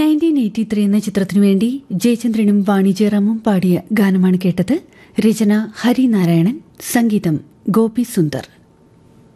1983 എന്ന ചിത്രത്തിനുവേണ്ടി ജയചന്ദ്രനും വാണി ജയറാമും പാടിയ ഗാനമാണ് കേട്ടത്. രചന ഹരിനാരായണൻ, സംഗീതം ഗോപി സുന്ദർ.